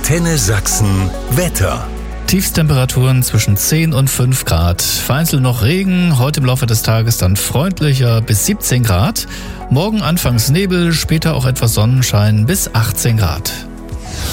Antenne Sachsen Wetter. Tiefstemperaturen zwischen 10 und 5 Grad. Vereinzelt noch Regen, heute im Laufe des Tages dann freundlicher bis 17 Grad. Morgen anfangs Nebel, später auch etwas Sonnenschein bis 18 Grad.